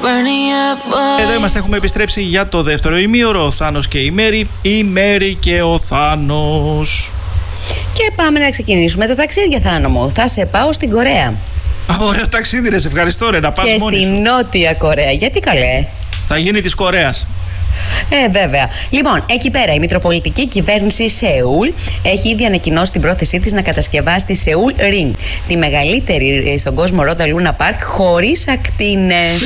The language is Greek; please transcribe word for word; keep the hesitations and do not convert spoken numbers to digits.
Εδώ είμαστε, έχουμε επιστρέψει για το δεύτερο ημίωρο. Ο Θάνος και η Μέρη, η Μέρη και ο Θάνος. Και πάμε να ξεκινήσουμε τα ταξίδια, Θάνο μου. Θα σε πάω στην Κορέα. Α, ωραίο ταξίδι, ρε, σε ευχαριστώ, ρε, να πας και μόνη στη σου. Νότια Κορέα. Γιατί καλέ? Θα γίνει της Κορέας. Ε, βέβαια. Λοιπόν, εκεί πέρα η Μητροπολιτική Κυβέρνηση Σεούλ έχει ήδη ανακοινώσει την πρόθεσή της να κατασκευάσει τη Σεούλ Ring, τη μεγαλύτερη στον κόσμο ρόδα Λούνα Πάρκ χωρίς ακτίνες.